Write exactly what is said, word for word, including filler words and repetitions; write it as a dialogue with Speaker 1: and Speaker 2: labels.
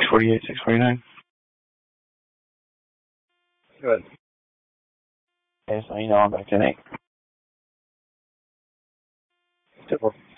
Speaker 1: forty-eight, six forty-nine.
Speaker 2: Good.
Speaker 1: Okay, so you know I'm back tonight.
Speaker 2: Super.